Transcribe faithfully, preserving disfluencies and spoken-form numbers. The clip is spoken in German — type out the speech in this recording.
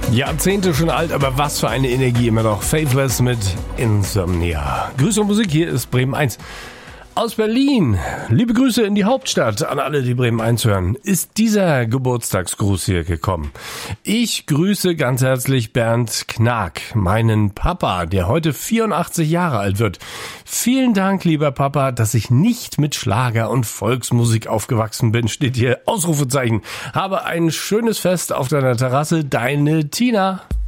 Jahrzehnte schon alt, aber was für eine Energie immer noch. Faithless mit Insomnia. Grüße und Musik, hier ist Bremen eins. Aus Berlin, liebe Grüße in die Hauptstadt an alle, die Bremen eins hören, ist dieser Geburtstagsgruß hier gekommen. Ich grüße ganz herzlich Bernd Knag, meinen Papa, der heute vierundachtzig Jahre alt wird. Vielen Dank, lieber Papa, dass ich nicht mit Schlager und Volksmusik aufgewachsen bin, steht hier Ausrufezeichen. Habe ein schönes Fest auf deiner Terrasse, deine Tina.